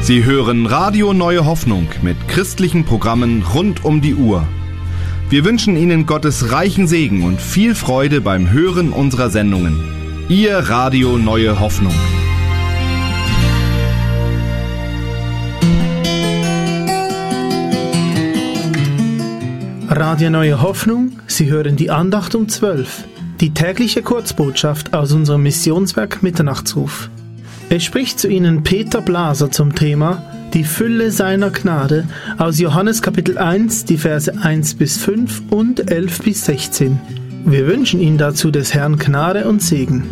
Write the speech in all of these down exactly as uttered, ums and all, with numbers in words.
Sie hören Radio Neue Hoffnung mit christlichen Programmen rund um die Uhr. Wir wünschen Ihnen Gottes reichen Segen und viel Freude beim Hören unserer Sendungen. Ihr Radio Neue Hoffnung. Radio Neue Hoffnung, Sie hören die Andacht um zwölf, die tägliche Kurzbotschaft aus unserem Missionswerk Mitternachtsruf. Es spricht zu Ihnen Peter Blaser zum Thema Die Fülle seiner Gnade aus Johannes Kapitel eins, die Verse eins bis fünf und elf bis sechzehn. Wir wünschen Ihnen dazu des Herrn Gnade und Segen.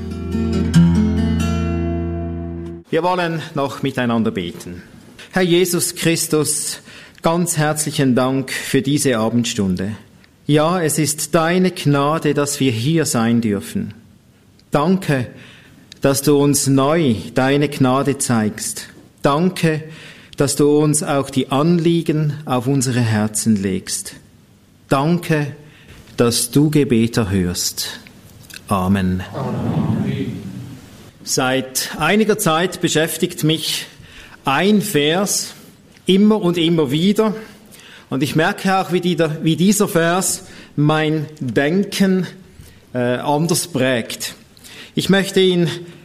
Wir wollen noch miteinander beten. Herr Jesus Christus, ganz herzlichen Dank für diese Abendstunde. Ja, es ist deine Gnade, dass wir hier sein dürfen. Danke, dass du uns neu deine Gnade zeigst. Danke, dass du uns auch die Anliegen auf unsere Herzen legst. Danke, dass du Gebete hörst. Amen. Amen. Seit einiger Zeit beschäftigt mich ein Vers immer und immer wieder. Und ich merke auch, wie, die, wie dieser Vers mein Denken äh, anders prägt. Ich möchte ihn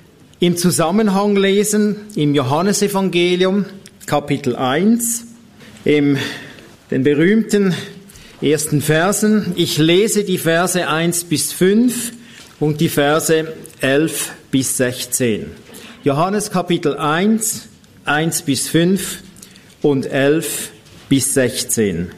im Zusammenhang lesen, im Johannesevangelium, Kapitel eins, in den berühmten ersten Versen. Ich lese die Verse eins bis fünf und die Verse elf bis sechzehn. Johannes Kapitel eins, eins bis fünf und elf bis sechzehn.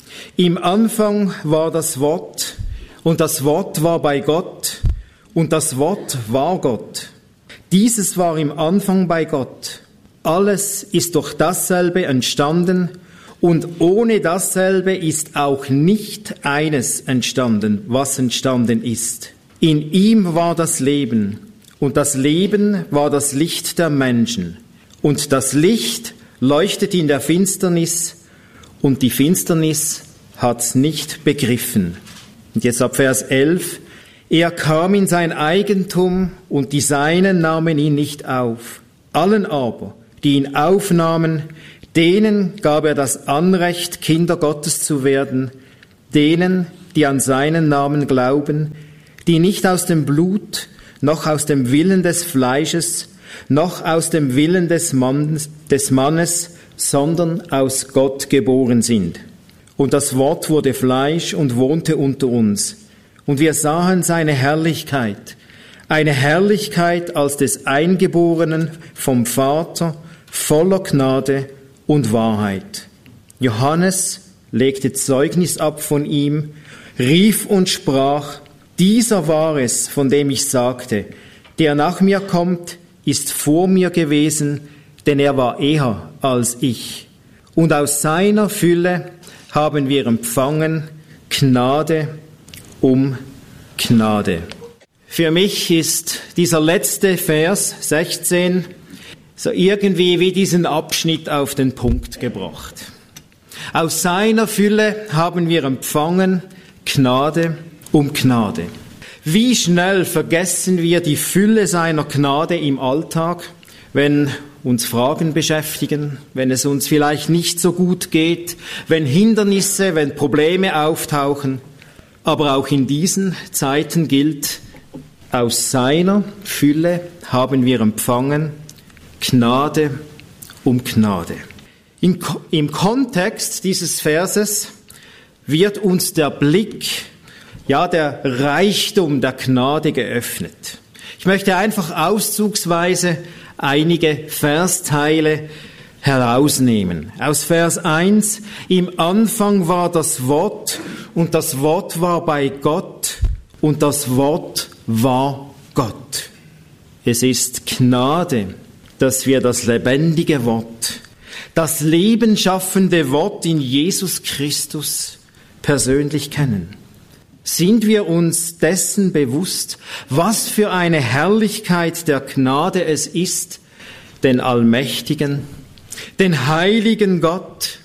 Im Anfang war das Wort, und das Wort war bei Gott, und das Wort war Gott. Dieses war im Anfang bei Gott. Alles ist durch dasselbe entstanden, und ohne dasselbe ist auch nicht eines entstanden, was entstanden ist. In ihm war das Leben, und das Leben war das Licht der Menschen. Und das Licht leuchtet in der Finsternis, und die Finsternis hat's nicht begriffen. Und jetzt ab Vers elf. Er kam in sein Eigentum, und die Seinen nahmen ihn nicht auf. Allen aber, die ihn aufnahmen, denen gab er das Anrecht, Kinder Gottes zu werden, denen, die an seinen Namen glauben, die nicht aus dem Blut, noch aus dem Willen des Fleisches, noch aus dem Willen des Mannes, des Mannes, sondern aus Gott geboren sind. Und das Wort wurde Fleisch und wohnte unter uns. Und wir sahen seine Herrlichkeit, eine Herrlichkeit als des Eingeborenen vom Vater, voller Gnade und Wahrheit. Johannes legte Zeugnis ab von ihm, rief und sprach, dieser war es, von dem ich sagte, der nach mir kommt, ist vor mir gewesen, denn er war eher als ich. Und aus seiner Fülle haben wir empfangen Gnade um Gnade. Für mich ist dieser letzte Vers, sechzehn, so irgendwie wie diesen Abschnitt auf den Punkt gebracht. Aus seiner Fülle haben wir empfangen Gnade um Gnade. Wie schnell vergessen wir die Fülle seiner Gnade im Alltag, wenn uns Fragen beschäftigen, wenn es uns vielleicht nicht so gut geht, wenn Hindernisse, wenn Probleme auftauchen. Aber auch in diesen Zeiten gilt, aus seiner Fülle haben wir empfangen Gnade um Gnade. In, Im Kontext dieses Verses wird uns der Blick, ja der Reichtum der Gnade geöffnet. Ich möchte einfach auszugsweise einige Versteile herausnehmen. Aus Vers eins, im Anfang war das Wort, und das Wort war bei Gott, und das Wort war Gott. Es ist Gnade, dass wir das lebendige Wort, das lebenschaffende Wort in Jesus Christus persönlich kennen. Sind wir uns dessen bewusst, was für eine Herrlichkeit der Gnade es ist, den allmächtigen, den heiligen Gott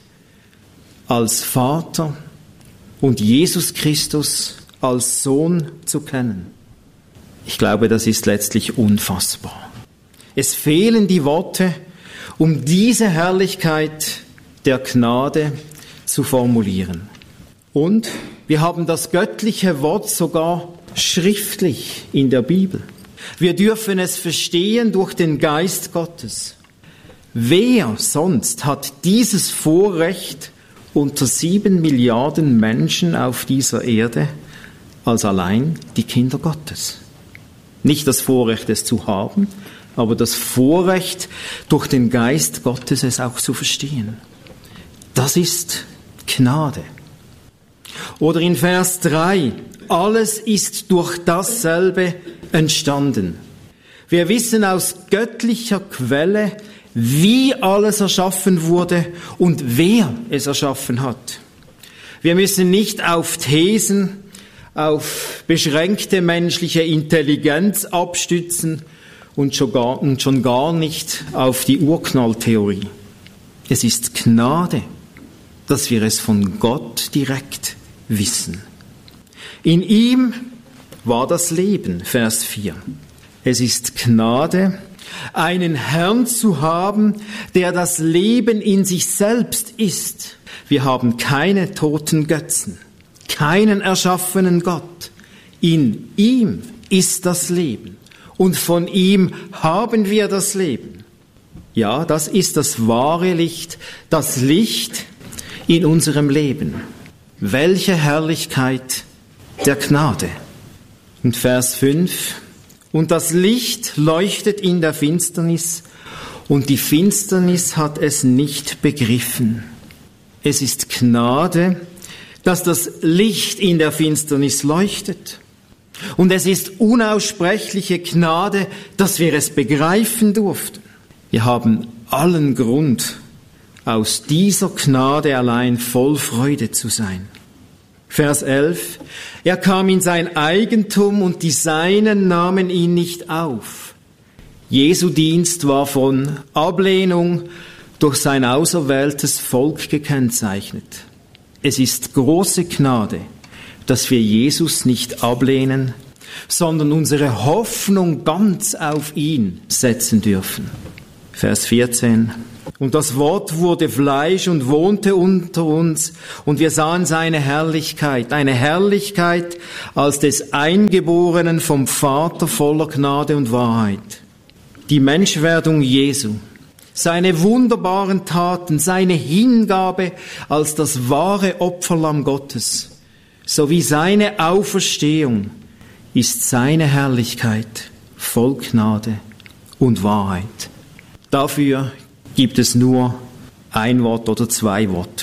als Vater und Jesus Christus als Sohn zu kennen? Ich glaube, das ist letztlich unfassbar. Es fehlen die Worte, um diese Herrlichkeit der Gnade zu formulieren. Und wir haben das göttliche Wort sogar schriftlich in der Bibel. Wir dürfen es verstehen durch den Geist Gottes. Wer sonst hat dieses Vorrecht unter sieben Milliarden Menschen auf dieser Erde als allein die Kinder Gottes? Nicht das Vorrecht, es zu haben, aber das Vorrecht, durch den Geist Gottes es auch zu verstehen. Das ist Gnade. Oder in Vers drei, alles ist durch dasselbe entstanden. Wir wissen aus göttlicher Quelle, wie alles erschaffen wurde und wer es erschaffen hat. Wir müssen nicht auf Thesen, auf beschränkte menschliche Intelligenz abstützen und schon gar, und schon gar nicht auf die Urknalltheorie. Es ist Gnade, dass wir es von Gott direkt wissen. In ihm war das Leben, Vers vier. Es ist Gnade, einen Herrn zu haben, der das Leben in sich selbst ist. Wir haben keine toten Götzen, keinen erschaffenen Gott. In ihm ist das Leben und von ihm haben wir das Leben. Ja, das ist das wahre Licht, das Licht in unserem Leben. Welche Herrlichkeit der Gnade. Und Vers fünf. Und das Licht leuchtet in der Finsternis, und die Finsternis hat es nicht begriffen. Es ist Gnade, dass das Licht in der Finsternis leuchtet. Und es ist unaussprechliche Gnade, dass wir es begreifen durften. Wir haben allen Grund, aus dieser Gnade allein voll Freude zu sein. Vers elf. Er kam in sein Eigentum und die Seinen nahmen ihn nicht auf. Jesu Dienst war von Ablehnung durch sein auserwähltes Volk gekennzeichnet. Es ist große Gnade, dass wir Jesus nicht ablehnen, sondern unsere Hoffnung ganz auf ihn setzen dürfen. Vers vierzehn. Und das Wort wurde Fleisch und wohnte unter uns, und wir sahen seine Herrlichkeit, eine Herrlichkeit als des Eingeborenen vom Vater voller Gnade und Wahrheit. Die Menschwerdung Jesu, seine wunderbaren Taten, seine Hingabe als das wahre Opferlamm Gottes, sowie seine Auferstehung ist seine Herrlichkeit voll Gnade und Wahrheit. Dafür gibt es nur ein Wort oder zwei Worte.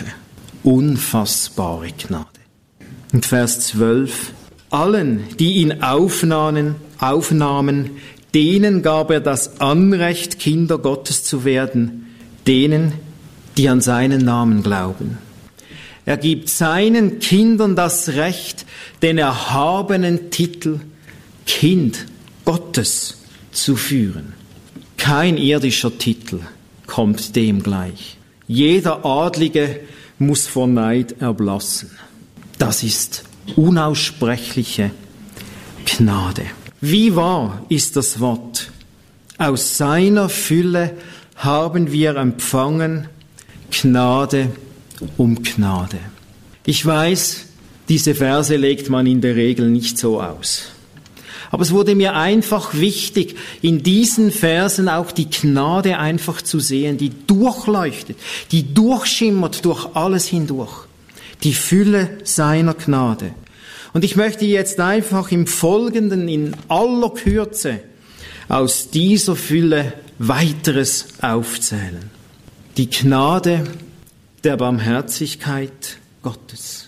Unfassbare Gnade. Und Vers zwölf. Allen, die ihn aufnahmen, aufnahmen, denen gab er das Anrecht, Kinder Gottes zu werden, denen, die an seinen Namen glauben. Er gibt seinen Kindern das Recht, den erhabenen Titel Kind Gottes zu führen. Kein irdischer Titel kommt dem gleich. Jeder Adlige muss vor Neid erblassen. Das ist unaussprechliche Gnade. Wie wahr ist das Wort? Aus seiner Fülle haben wir empfangen Gnade um Gnade. Ich weiß, diese Verse legt man in der Regel nicht so aus. Aber es wurde mir einfach wichtig, in diesen Versen auch die Gnade einfach zu sehen, die durchleuchtet, die durchschimmert durch alles hindurch. Die Fülle seiner Gnade. Und ich möchte jetzt einfach im Folgenden in aller Kürze aus dieser Fülle weiteres aufzählen. Die Gnade der Barmherzigkeit Gottes.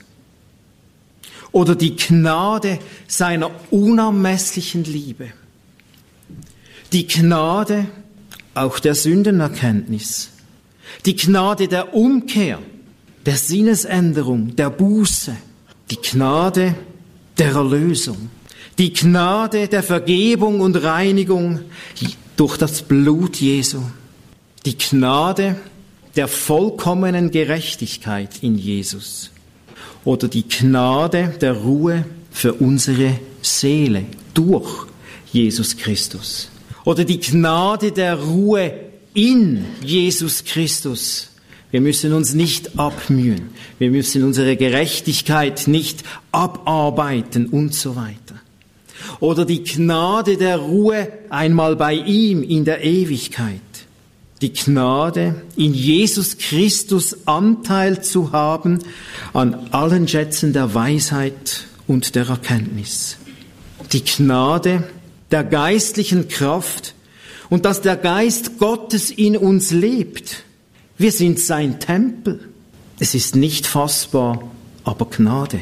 Oder die Gnade seiner unermesslichen Liebe. Die Gnade auch der Sündenerkenntnis. Die Gnade der Umkehr, der Sinnesänderung, der Buße. Die Gnade der Erlösung. Die Gnade der Vergebung und Reinigung durch das Blut Jesu. Die Gnade der vollkommenen Gerechtigkeit in Jesus. Oder die Gnade der Ruhe für unsere Seele durch Jesus Christus. Oder die Gnade der Ruhe in Jesus Christus. Wir müssen uns nicht abmühen. Wir müssen unsere Gerechtigkeit nicht abarbeiten und so weiter. Oder die Gnade der Ruhe einmal bei ihm in der Ewigkeit. Die Gnade, in Jesus Christus Anteil zu haben an allen Schätzen der Weisheit und der Erkenntnis. Die Gnade der geistlichen Kraft und dass der Geist Gottes in uns lebt. Wir sind sein Tempel. Es ist nicht fassbar, aber Gnade.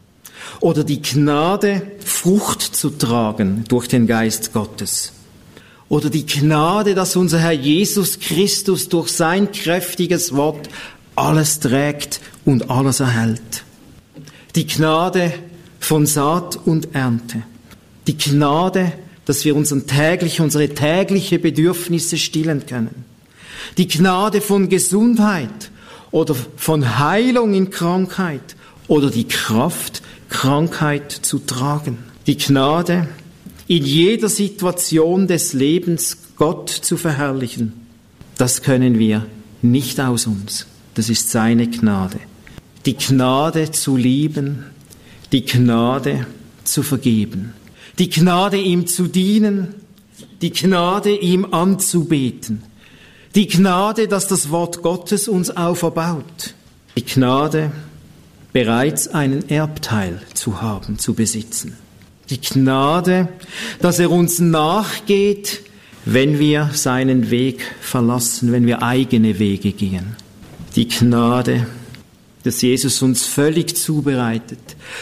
Oder die Gnade, Frucht zu tragen durch den Geist Gottes. Oder die Gnade, dass unser Herr Jesus Christus durch sein kräftiges Wort alles trägt und alles erhält. Die Gnade von Saat und Ernte. Die Gnade, dass wir unseren täglich, unsere tägliche Bedürfnisse stillen können. Die Gnade von Gesundheit oder von Heilung in Krankheit oder die Kraft, Krankheit zu tragen. Die Gnade, in jeder Situation des Lebens Gott zu verherrlichen. Das können wir nicht aus uns. Das ist seine Gnade. Die Gnade zu lieben, die Gnade zu vergeben. Die Gnade, ihm zu dienen, die Gnade, ihm anzubeten. Die Gnade, dass das Wort Gottes uns auferbaut. Die Gnade, bereits einen Erbteil zu haben, zu besitzen. Die Gnade, dass er uns nachgeht, wenn wir seinen Weg verlassen, wenn wir eigene Wege gehen. Die Gnade, dass Jesus uns völlig zubereitet,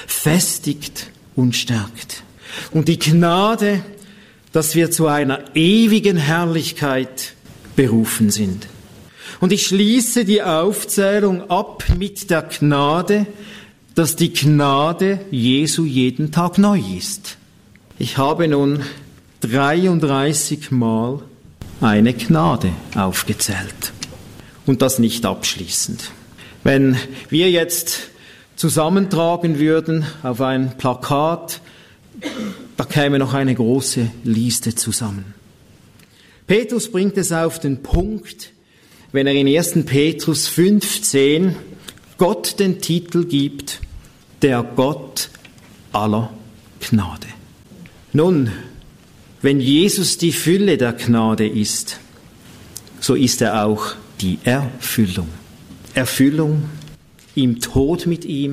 festigt und stärkt. Und die Gnade, dass wir zu einer ewigen Herrlichkeit berufen sind. Und ich schließe die Aufzählung ab mit der Gnade, dass die Gnade Jesu jeden Tag neu ist. Ich habe nun dreiunddreißig Mal eine Gnade aufgezählt. Und das nicht abschließend. Wenn wir jetzt zusammentragen würden auf ein Plakat, da käme noch eine große Liste zusammen. Petrus bringt es auf den Punkt, wenn er in ersten Petrus fünfzehn Gott den Titel gibt, der Gott aller Gnade. Nun, wenn Jesus die Fülle der Gnade ist, so ist er auch die Erfüllung. Erfüllung im Tod mit ihm,